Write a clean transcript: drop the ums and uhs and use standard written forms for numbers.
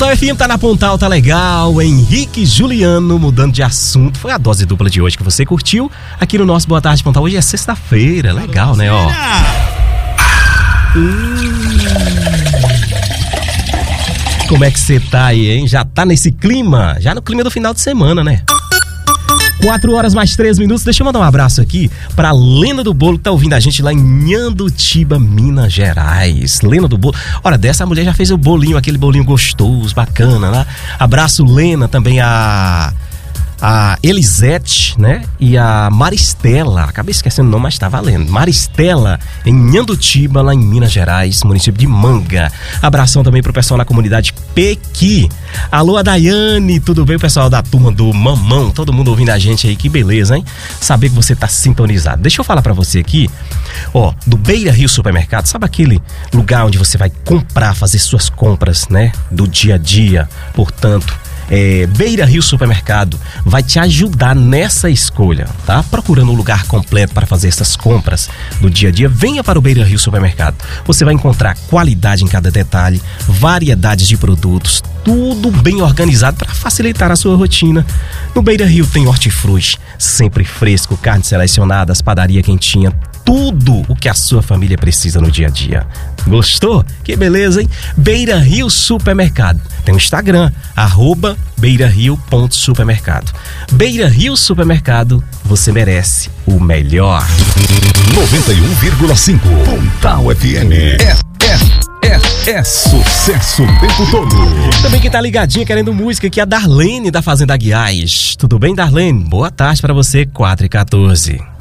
Pontal FM tá na Pontal, tá legal. Henrique e Juliano, mudando de assunto. Foi a dose dupla de hoje que você curtiu aqui no nosso Boa Tarde Pontal. Hoje é sexta-feira, legal, né? Ó. Como é que você tá aí, hein? Já tá nesse clima? Já no clima do final de semana, né? 4h mais 3 minutos. Deixa eu mandar um abraço aqui pra Lena do Bolo, que tá ouvindo a gente lá em Nhandutiba, Minas Gerais. Lena do Bolo. Ora, dessa mulher já fez o bolinho, aquele bolinho gostoso, bacana, né? Abraço, Lena, também a Elisete, né? E a Maristela, acabei esquecendo o nome, mas tá valendo. Maristela, em Nhandutiba, lá em Minas Gerais, município de Manga. Abração também pro pessoal na comunidade Pequi. Alô, a Daiane, tudo bem, pessoal da turma do Mamão? Todo mundo ouvindo a gente aí, que beleza, hein? Saber que você tá sintonizado. Deixa eu falar pra você aqui, ó, do Beira Rio Supermercado. Sabe aquele lugar onde você vai comprar, fazer suas compras, né? Do dia a dia, portanto... Beira Rio Supermercado vai te ajudar nessa escolha, tá? Procurando um lugar completo para fazer essas compras do dia a dia, venha para o Beira Rio Supermercado. Você vai encontrar qualidade em cada detalhe, variedades de produtos, tudo bem organizado para facilitar a sua rotina. No Beira Rio tem hortifruti, sempre fresco, carne selecionadas, padaria quentinha, tudo o que a sua família precisa no dia a dia. Gostou? Que beleza, hein? Beira Rio Supermercado. Tem o Instagram, @beirario.supermercado. Beira Rio Supermercado, você merece o melhor. 91,5 Pontal FM. É sucesso o tempo todo. Também quem tá ligadinha querendo música aqui é a Darlene da Fazenda Aguiás. Tudo bem, Darlene? Boa tarde pra você, 4h14.